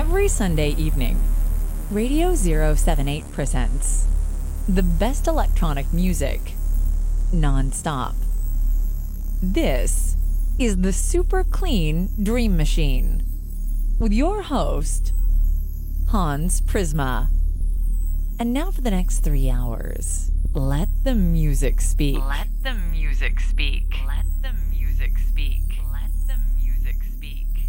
Every Sunday evening, Radio 078 presents the best electronic music non-stop. This is the Super Clean Dream Machine with your host, Hans Prisma. And now for the next 3 hours, let the music speak. Let the music speak. Let the music speak. Let the music